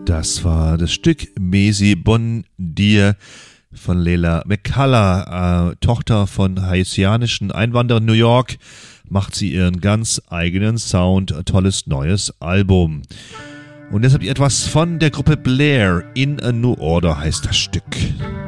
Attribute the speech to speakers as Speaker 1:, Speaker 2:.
Speaker 1: Das war das Stück Mesi Bon Dir von Leila McCullough, Tochter von haitianischen Einwanderern in New York, macht sie ihren ganz eigenen Sound, tolles neues Album. Und deshalb etwas von der Gruppe Blair, In a New Order heißt das Stück.